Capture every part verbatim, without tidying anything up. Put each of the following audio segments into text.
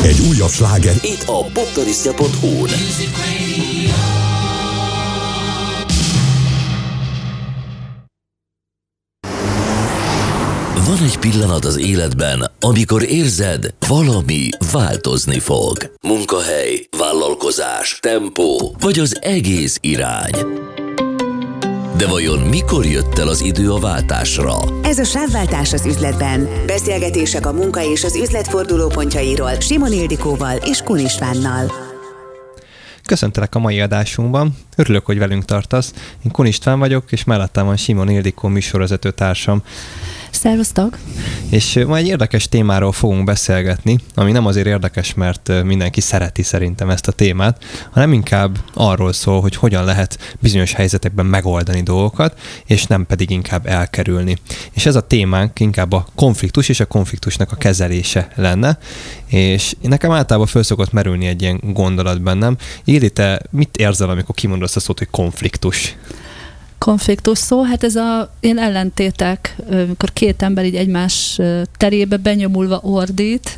Egy újabb sláger itt a poptarisztja pont hu-n. Van egy pillanat az életben, amikor érzed, valami változni fog. Munkahely, vállalkozás, tempó, vagy az egész irány. De vajon mikor jött el az idő a váltásra? Ez a Sávváltás az üzletben. Beszélgetések a munka és az üzlet fordulópontjairól Simon Ildikóval és Kun Istvánnal. Köszöntelek a mai adásunkban. Örülök, hogy velünk tartasz. Én Kun István vagyok, és mellettem van Simon Ildikó műsorvezető társam. Szervusztok! És ma egy érdekes témáról fogunk beszélgetni, ami nem azért érdekes, mert mindenki szereti szerintem ezt a témát, hanem inkább arról szól, hogy hogyan lehet bizonyos helyzetekben megoldani dolgokat, és nem pedig inkább elkerülni. És ez a témánk inkább a konfliktus és a konfliktusnak a kezelése lenne, és nekem általában föl szokott merülni egy ilyen gondolat bennem. Ildi, te mit érzel, amikor kimondod azt a szót, hogy konfliktus? Konfliktus szó, hát ez a én ellentétek, amikor két ember így egymás terébe benyomulva ordít,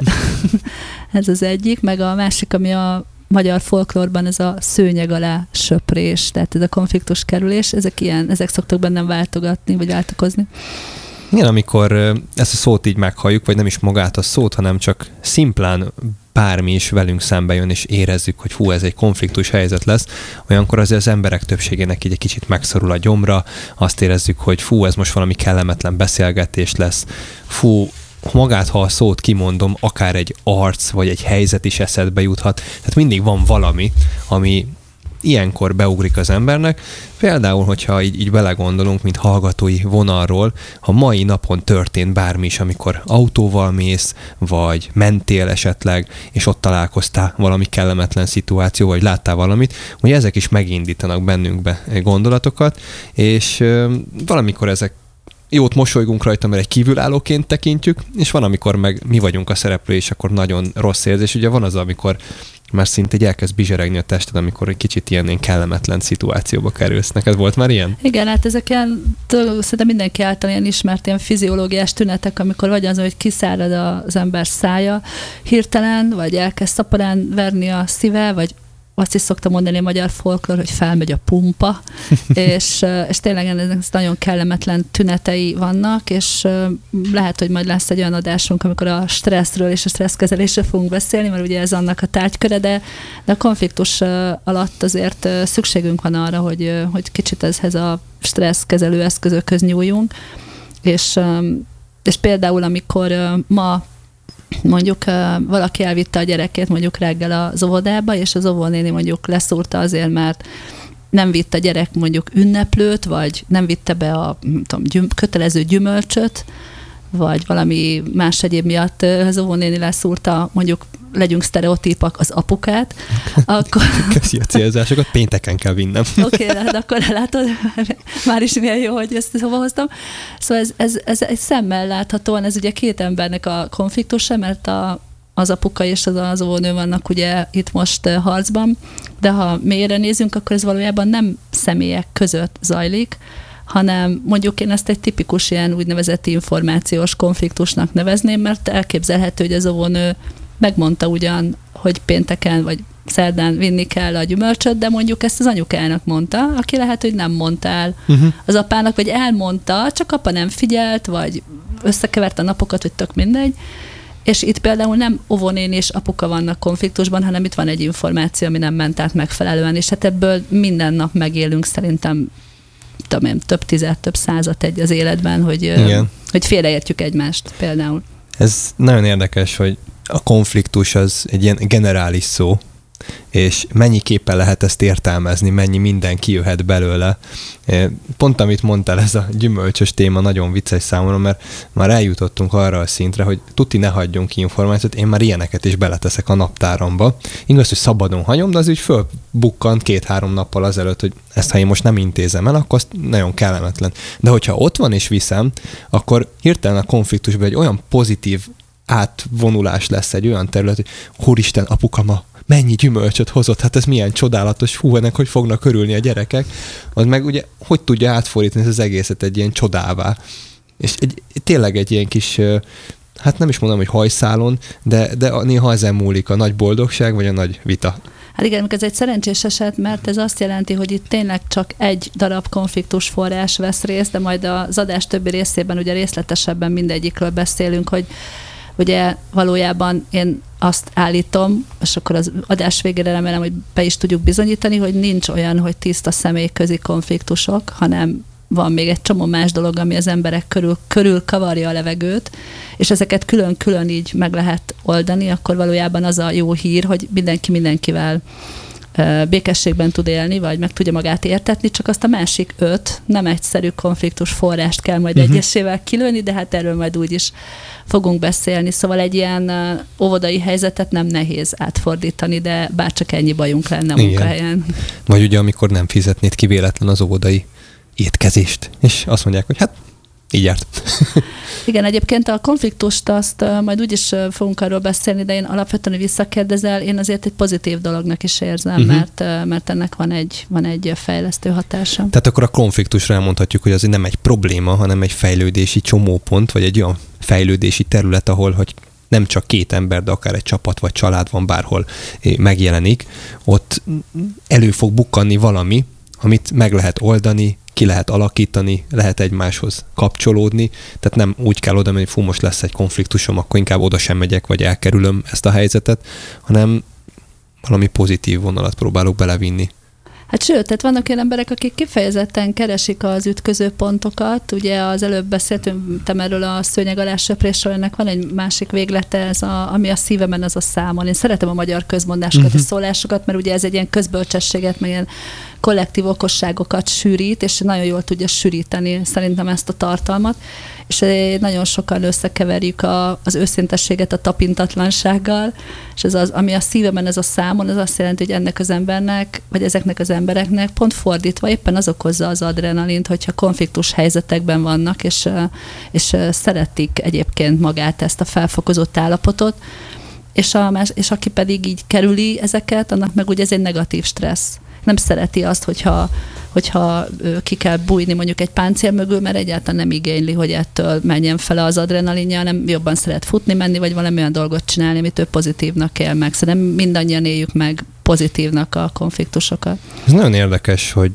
ez az egyik, meg a másik, ami a magyar folklórban ez a szőnyeg alá söprés, tehát ez a konfliktus kerülés, ezek ilyen, ezek szoktak bennem váltogatni, vagy váltakozni. Igen, amikor ezt a szót így meghalljuk, vagy nem is magát a szót, hanem csak szimplán bármi is velünk szembe jön, és érezzük, hogy hú, ez egy konfliktus helyzet lesz, olyankor azért az emberek többségének így egy kicsit megszorul a gyomra, azt érezzük, hogy fú, ez most valami kellemetlen beszélgetés lesz, fú, magát, ha a szót kimondom, akár egy arc, vagy egy helyzet is eszedbe juthat, tehát mindig van valami, ami ilyenkor beugrik az embernek. Például, hogyha így, így belegondolunk, mint hallgatói vonalról, ha mai napon történt bármi is, amikor autóval mész, vagy mentél esetleg, és ott találkoztál valami kellemetlen szituáció, vagy láttál valamit, hogy ezek is megindítanak bennünkbe gondolatokat, és ö, valamikor ezek jót mosolygunk rajta, mert egy kívülállóként tekintjük, és van, amikor meg mi vagyunk a szereplő, és akkor nagyon rossz érzés. Ugye van az, amikor már szinte egy elkezd bizseregni a tested, amikor egy kicsit ilyen, ilyen kellemetlen szituációba kerülsz. Neked volt már ilyen? Igen, hát ezek ilyen, szerintem mindenki által ilyen ismert ilyen fiziológiás tünetek, amikor vagy az, hogy kiszárad az ember szája hirtelen, vagy elkezd szaporán verni a szíve, vagy azt is szoktam mondani a magyar folklór, hogy felmegy a pumpa, és, és tényleg ennek nagyon kellemetlen tünetei vannak, és lehet, hogy majd lesz egy olyan adásunk, amikor a stresszről és a stresszkezelésről fogunk beszélni, mert ugye ez annak a tárgyköre, de, de a konfliktus alatt azért szükségünk van arra, hogy, hogy kicsit ezhez a stresszkezelő eszközökhöz nyúljunk, és, és például amikor ma mondjuk uh, valaki elvitte a gyerekét mondjuk reggel az óvodába, és az óvónéni mondjuk leszúrta azért, mert nem vitte a gyerek mondjuk ünneplőt, vagy nem vitte be a nem tudom, gyüm, kötelező gyümölcsöt, vagy valami más egyéb miatt az óvónéni leszúrta, mondjuk legyünk sztereotípak, az apukát, akkor... Köszi a célzásokat, pénteken kell vinnem. Oké, okay, de akkor látod, már is milyen jó, hogy ezt hova hoztam. Szóval ez, ez, ez egy szemmel láthatóan, ez ugye két embernek a konfliktusa, mert a, az apuka és az, az óvónő vannak ugye itt most harcban, de ha mélyre nézünk, akkor ez valójában nem személyek között zajlik, hanem mondjuk én ezt egy tipikus ilyen úgynevezett információs konfliktusnak nevezném, mert elképzelhető, hogy az óvónő megmondta ugyan, hogy pénteken vagy szerdán vinni kell a gyümölcsöt, de mondjuk ezt az anyukának mondta, aki lehet, hogy nem mondta el uh-huh. az apának, vagy elmondta, csak apa nem figyelt, vagy összekevert a napokat, vagy tök mindegy. És itt például nem óvónéni és apuka vannak konfliktusban, hanem itt van egy információ, ami nem ment át megfelelően, és hát ebből minden nap megélünk szerintem tudom én, több tized, több százat egy az életben, hogy, hogy félreértjük egymást például. Ez nagyon érdekes, hogy a konfliktus az egy ilyen generális szó, és mennyiképpen lehet ezt értelmezni, mennyi minden kijöhet belőle. Pont amit mondtál, ez a gyümölcsös téma nagyon vicces számomra, mert már eljutottunk arra a szintre, hogy tuti ne hagyjunk ki információt, én már ilyeneket is beleteszek a naptáramba. Igaz, hogy szabadon hagyom, de az úgy fölbukkant két-három nappal azelőtt, hogy ezt ha én most nem intézem el, akkor az nagyon kellemetlen. De hogyha ott van és viszem, akkor hirtelen a konfliktusban egy olyan pozitív átvonulás lesz, egy olyan terület, hogy úristen, apuka ma mennyi gyümölcsöt hozott, hát ez milyen csodálatos, hú, ennek hogy fognak örülni a gyerekek, az meg ugye hogy tudja átfordítani az egészet egy ilyen csodává. És egy, tényleg egy ilyen kis hát nem is mondom, hogy hajszálon, de, de néha ezen múlik a nagy boldogság, vagy a nagy vita. Hát igen, ez egy szerencsés eset, mert ez azt jelenti, hogy itt tényleg csak egy darab konfliktus forrás vesz részt, de majd az adás többi részében ugye részletesebben mindegyikről beszélünk, hogy ugye valójában én azt állítom, és akkor az adás végére remélem, hogy be is tudjuk bizonyítani, hogy nincs olyan, hogy tiszta személyközi konfliktusok, hanem van még egy csomó más dolog, ami az emberek körül, körül kavarja a levegőt, és ezeket külön-külön így meg lehet oldani, akkor valójában az a jó hír, hogy mindenki mindenkivel békességben tud élni, vagy meg tudja magát értetni, csak azt a másik öt nem egyszerű konfliktus forrást kell majd uh-huh. egyesével kilőni, de hát erről majd úgy is fogunk beszélni. Szóval egy ilyen óvodai helyzetet nem nehéz átfordítani, de bárcsak ennyi bajunk lenne a munkahelyen. Vagy ugye, amikor nem fizetnéd ki véletlen az óvodai étkezést, és azt mondják, hogy hát így járt. Igen, egyébként a konfliktust azt uh, majd úgyis uh, fogunk arról beszélni, de én alapvetően visszakérdezel, én azért egy pozitív dolognak is érzem, uh-huh. mert, uh, mert ennek van egy, van egy fejlesztő hatása. Tehát akkor a konfliktusra elmondhatjuk, hogy az nem egy probléma, hanem egy fejlődési csomópont, vagy egy olyan fejlődési terület, ahol hogy nem csak két ember, de akár egy csapat vagy család van bárhol megjelenik, ott elő fog bukkanni valami, amit meg lehet oldani, ki lehet alakítani, lehet egymáshoz kapcsolódni, tehát nem úgy kell oda menni, hogy fú, most lesz egy konfliktusom, akkor inkább oda sem megyek, vagy elkerülöm ezt a helyzetet, hanem valami pozitív vonalat próbálok belevinni. Hát sőt, tehát vannak olyan emberek, akik kifejezetten keresik az ütköző pontokat. Ugye az előbb beszéltem erről a szőnyeg alá söprésről, ennek van egy másik véglete, ez a, ami a szívemen, az a számon. Én szeretem a magyar közmondásokat uh-huh. és szólásokat, mert ugye ez egy ilyen közbölcsességet, meg ilyen kollektív okosságokat sűrít, és nagyon jól tudja sűríteni szerintem ezt a tartalmat. És nagyon sokan összekeverjük a, az őszintességet a tapintatlansággal, és ez az, ami a szívemen, ez a számon, az azt jelenti, hogy ennek az embernek, vagy ezeknek az embereknek pont fordítva éppen az okozza az adrenalint, hogyha konfliktus helyzetekben vannak, és, és szeretik egyébként magát, ezt a felfokozott állapotot, és, a más, és aki pedig így kerüli ezeket, annak meg ugye ez egy negatív stressz. Nem szereti azt, hogyha, hogyha ki kell bújni mondjuk egy páncél mögül, mert egyáltalán nem igényli, hogy ettől menjen fel az adrenalinja, hanem jobban szeret futni, menni, vagy valami olyan dolgot csinálni, amit ő pozitívnak él meg. Szerintem mindannyian éljük meg pozitívnak a konfliktusokat. Ez nagyon érdekes, hogy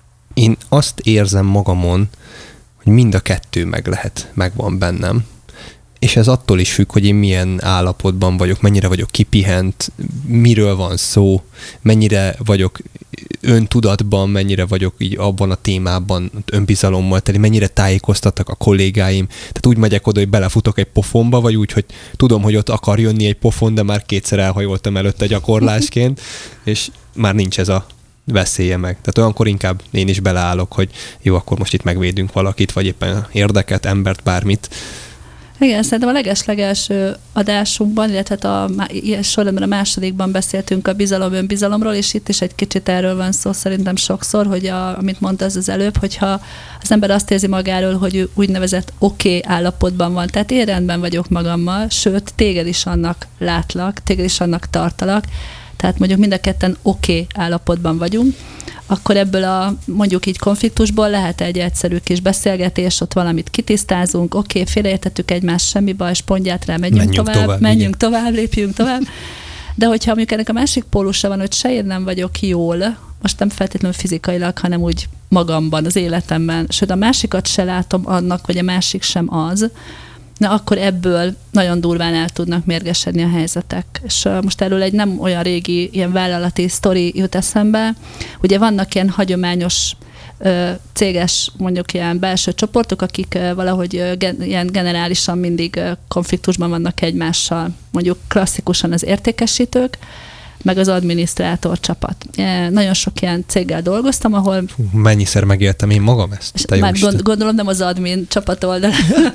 én azt érzem magamon, hogy mind a kettő meg lehet, megvan bennem. És ez attól is függ, hogy én milyen állapotban vagyok, mennyire vagyok kipihent, miről van szó, mennyire vagyok öntudatban, mennyire vagyok így abban a témában önbizalommal teli, mennyire tájékoztattak a kollégáim. Tehát úgy megyek oda, hogy belefutok egy pofonba, vagy úgy, hogy tudom, hogy ott akar jönni egy pofon, de már kétszer elhajoltam előtte gyakorlásként, és már nincs ez a veszélye meg. Tehát olyankor inkább én is beleállok, hogy jó, akkor most itt megvédünk valakit, vagy éppen érdeket, embert, bármit. Igen, szerintem a leges-legelső adásunkban, illetve a, ilyen sorrendben a másodikban beszéltünk a bizalom-önbizalomról, és itt is egy kicsit erről van szó szerintem sokszor, hogy a, amit mondta az, az előbb, hogyha az ember azt érzi magáról, hogy ő úgynevezett oké okay állapotban van, tehát én rendben vagyok magammal, sőt, téged is annak látlak, téged is annak tartalak, tehát mondjuk mind a ketten oké okay állapotban vagyunk, akkor ebből a mondjuk így konfliktusból lehet egy egyszerű kis beszélgetés, ott valamit kitisztázunk, oké, okay, félreértettük egymást, semmi baj, spontját rá, menjünk, menjünk tovább, tovább, menjünk igen. tovább, lépjünk tovább. De hogyha mondjuk ennek a másik pólusa van, hogy se én nem vagyok jól, most nem feltétlenül fizikailag, hanem úgy magamban, az életemben, sőt a másikat se látom annak, vagy a másik sem az, na akkor ebből nagyon durván el tudnak mérgesedni a helyzetek. És uh, most erről egy nem olyan régi ilyen vállalati sztori jut eszembe. Ugye vannak ilyen hagyományos uh, céges, mondjuk ilyen belső csoportok, akik uh, valahogy uh, gen- ilyen generálisan mindig uh, konfliktusban vannak egymással. Mondjuk klasszikusan az értékesítők, meg az adminisztrátor csapat. E, nagyon sok ilyen céggel dolgoztam, ahol... Hú, mennyiszer megéltem én magam ezt? Te már gond, gondolom nem az admin csapat oldal.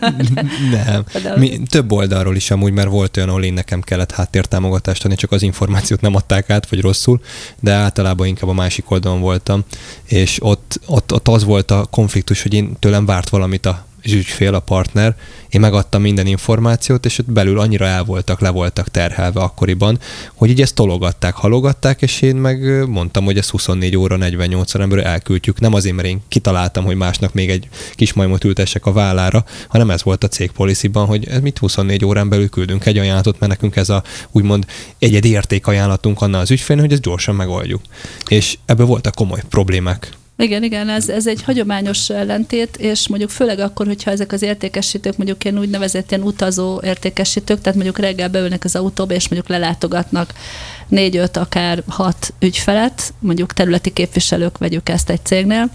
Nem. Mi, több oldalról is amúgy, mert volt olyan, ahol én nekem kellett háttértámogatást adni, csak az információt nem adták át, vagy rosszul, de általában inkább a másik oldalon voltam, és ott, ott, ott az volt a konfliktus, hogy én tőlem várt valamit a az ügyfél, a partner, én megadtam minden információt, és ott belül annyira el voltak, le voltak terhelve akkoriban, hogy így ezt tologatták, halogatták, és én meg mondtam, hogy ezt huszonnégy óra, negyvennyolc órán elküldjük. Nem azért, mert én kitaláltam, hogy másnak még egy kis majmot ültessek a vállára, hanem ez volt a cég policyban, hogy ez mit huszonnégy órán belül küldünk egy ajánlatot, mert nekünk ez a úgymond egyedi értékajánlatunk annál az ügyfélnek, hogy ezt gyorsan megoldjuk. És ebből voltak komoly problémák. Igen, igen, ez, ez egy hagyományos ellentét, és mondjuk főleg akkor, hogyha ezek az értékesítők, mondjuk ilyen úgynevezett ilyen utazó értékesítők, tehát mondjuk reggel beülnek az autóba, és mondjuk lelátogatnak négy-öt, akár hat ügyfelet, mondjuk területi képviselők, vegyük ezt egy cégnél,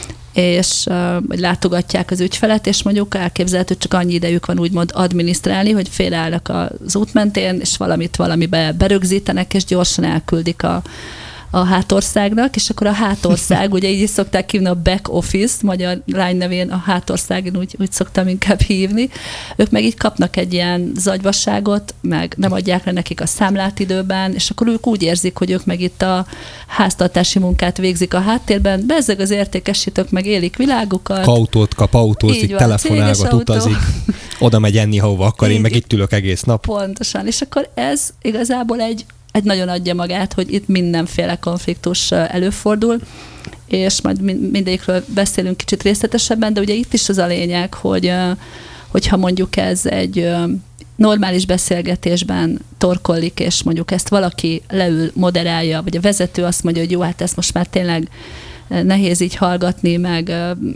és uh, látogatják az ügyfelet, és mondjuk elképzelhető, hogy csak annyi idejük van úgymond adminisztrálni, hogy félállnak az út mentén, és valamit valamibe berögzítenek, és gyorsan elküldik a a hátországnak, és akkor a hátország, ugye így is szokták hívni a back office, magyar lány nevén a hátországin úgy, úgy szoktam inkább hívni. Ők meg így kapnak egy ilyen zagyvasságot, meg nem adják le nekik a számlát időben, és akkor ők úgy érzik, hogy ők meg itt a háztartási munkát végzik a háttérben, bezzeg az értékesítők meg élik világukat. Autót kap, autózik, telefonálgat, utazik, oda megy enni, hova akar, én meg itt ülök egész nap. Pontosan, és akkor ez igazából egy egy nagyon adja magát, hogy itt mindenféle konfliktus előfordul, és majd mindegyikről beszélünk kicsit részletesebben, de ugye itt is az a lényeg, hogy hogyha mondjuk ez egy normális beszélgetésben torkollik, és mondjuk ezt valaki leül, moderálja, vagy a vezető azt mondja, hogy jó, hát ezt most már tényleg nehéz így hallgatni, meg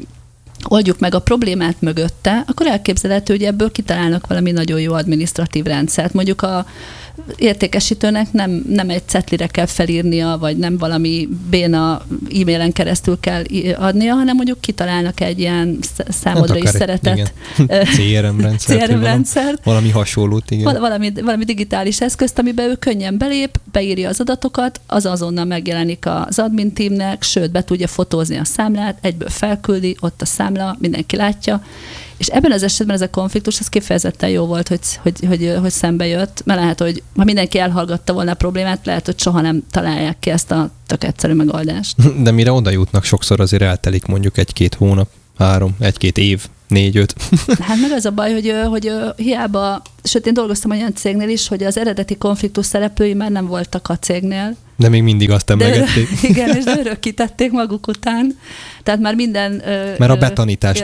oldjuk meg a problémát mögötte, akkor elképzelhető, hogy ebből kitalálnak valami nagyon jó adminisztratív rendszert. Mondjuk a értékesítőnek nem, nem egy cetlire kell felírnia, vagy nem valami béna e-mailen keresztül kell adnia, hanem mondjuk kitalálnak egy ilyen számodra hát is szeretett cé er em rendszert, cé er em rendszert, valami hasonlót, igen. Val- valami, valami digitális eszközt, amiben ő könnyen belép, beírja az adatokat, az azonnal megjelenik az admin teamnek, sőt, be tudja fotózni a számlát, egyből felküldi, ott a számla, mindenki látja. És ebben az esetben ez a konfliktus, ez kifejezetten jó volt, hogy, hogy, hogy, hogy szembe jött, mert lehet, hogy ha mindenki elhallgatta volna a problémát, lehet, hogy soha nem találják ki ezt a tök egyszerű megoldást. De mire oda jutnak, sokszor azért eltelik mondjuk egy-két hónap, három, egy-két év, négy-öt. Hát meg az a baj, hogy, hogy hiába, sőt én dolgoztam olyan cégnél is, hogy az eredeti konfliktus szereplői már nem voltak a cégnél. De még mindig azt emlegették. Igen, és de örökítették maguk után. Tehát már minden... Mert a betanítás